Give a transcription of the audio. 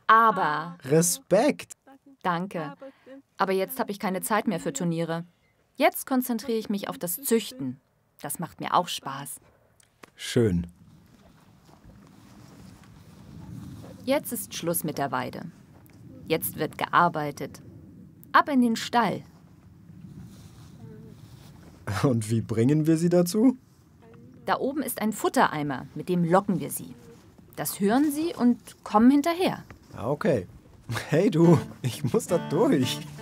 Aber, Respekt. danke. Aber jetzt habe ich keine Zeit mehr für Turniere. Jetzt konzentriere ich mich auf das Züchten. Das macht mir auch Spaß. Schön. Jetzt ist Schluss mit der Weide. Jetzt wird gearbeitet. Ab in den Stall. Und wie bringen wir sie dazu? Da oben ist ein Futtereimer, mit dem locken wir sie. Das hören sie und kommen hinterher. Ah, okay. Hey du, ich muss da durch.